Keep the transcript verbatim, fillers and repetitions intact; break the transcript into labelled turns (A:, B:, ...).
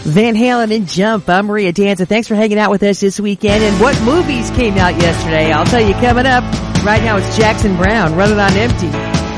A: Van Halen and Jump. I'm Maria Danza. Thanks for hanging out with us this weekend. And what movies came out yesterday? I'll tell you coming up. Right now it's Jackson Browne, Running on Empty.